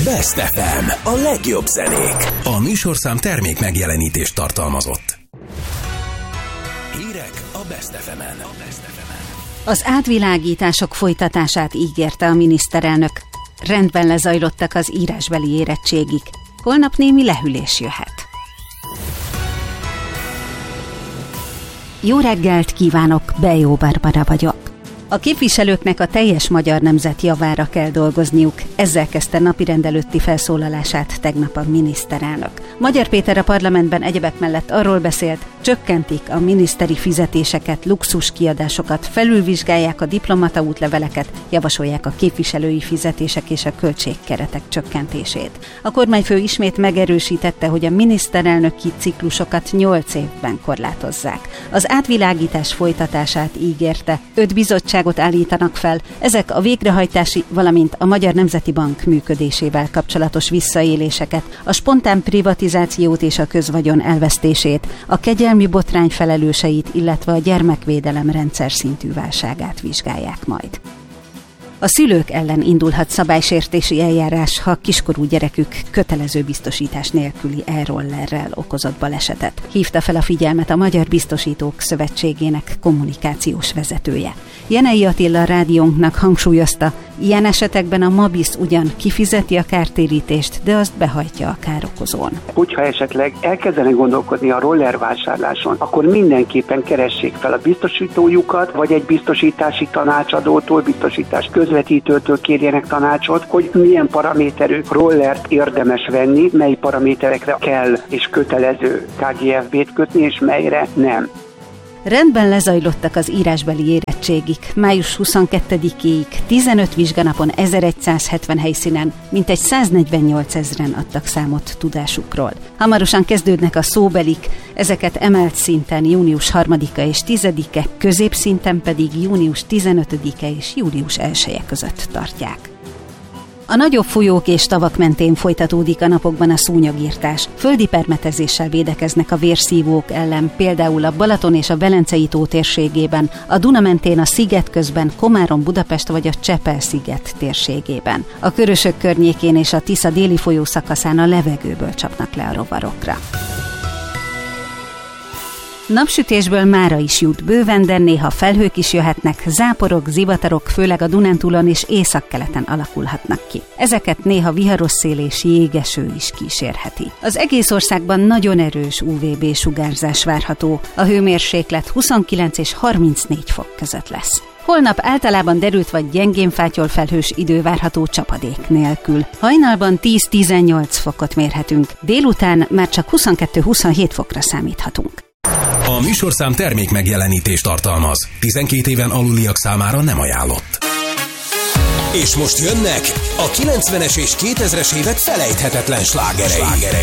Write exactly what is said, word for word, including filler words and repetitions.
Best ef em, a legjobb zenék. A műsorszám termék megjelenítést tartalmazott. Hírek a Best ef emen. Az átvilágítások folytatását ígérte a miniszterelnök. Rendben lezajlottak az írásbeli érettségik. Holnap némi lehűlés jöhet. Jó reggelt kívánok, Bejó Barbara vagyok. A képviselőknek a teljes magyar nemzet javára kell dolgozniuk, ezzel kezdte napirend előtti felszólalását tegnap a miniszterelnök. Magyar Péter a parlamentben egyebek mellett arról beszélt, csökkentik a miniszteri fizetéseket, luxus kiadásokat, felülvizsgálják a diplomata útleveleket, javasolják a képviselői fizetések és a költségkeretek csökkentését. A kormányfő ismét megerősítette, hogy a miniszterelnöki ciklusokat nyolc évben korlátozzák. Az átvilágítás folytatását ígérte, öt bizottságot állítanak fel, ezek a végrehajtási, valamint a Magyar Nemzeti Bank működésével kapcsolatos visszaéléseket, a spontán privatizációt és a közvagyon elvesztését, a kegyelmi botrány felelőseit, illetve a gyermekvédelem rendszer szintű válságát vizsgálják majd. A szülők ellen indulhat szabálysértési eljárás, ha kiskorú gyerekük kötelező biztosítás nélküli e-rollerrel okozott balesetet. Hívta fel a figyelmet a Magyar Biztosítók Szövetségének kommunikációs vezetője. Jenei Attila rádiónknak hangsúlyozta, ilyen esetekben a Mabis ugyan kifizeti a kártérítést, de azt behajtja a károkozón. Hogyha esetleg elkezdenek gondolkodni a roller vásárláson, akkor mindenképpen keressék fel a biztosítójukat, vagy egy biztosítási tanácsadótól, biztosítás közvetítőtől kérjenek tanácsot, hogy milyen paraméterű rollert érdemes venni, mely paraméterekre kell és kötelező ká gé ef bé-t kötni, és melyre nem. Rendben lezajlottak az írásbeli érettségik. május huszonkettedikéig tizenöt vizsganapon ezeregyszázhetven helyszínen mintegy száznegyvennyolcezren adtak számot tudásukról. Hamarosan kezdődnek a szóbelik, ezeket emelt szinten június harmadika és tizedike, középszinten pedig június tizenötödike és július elseje között tartják. A nagyobb folyók és tavak mentén folytatódik a napokban a szúnyogirtás. Földi permetezéssel védekeznek a vérszívók ellen, például a Balaton és a Velencei tó térségében, a Duna mentén a Szigetközben, Komárom, Budapest vagy a Csepel-sziget térségében. A Körösök környékén és a Tisza déli folyó szakaszán a levegőből csapnak le a rovarokra. Napsütésből mára is jut bőven, de néha felhők is jöhetnek, záporok, zivatarok, főleg a Dunántúlon és északkeleten alakulhatnak ki. Ezeket néha viharos szél és jégeső is kísérheti. Az egész országban nagyon erős ú vé bé sugárzás várható, a hőmérséklet huszonkilenc és harmincnégy fok között lesz. Holnap általában derült vagy gyengén fátyol felhős idő várható csapadék nélkül. Hajnalban tíz-tizennyolc fokot mérhetünk, délután már csak huszonkettő-huszonhét fokra számíthatunk. A műsorszám termék megjelenítést tartalmaz. tizenkét éven aluliak számára nem ajánlott. És most jönnek a kilencvenes és kétezres évek felejthetetlen slágerei.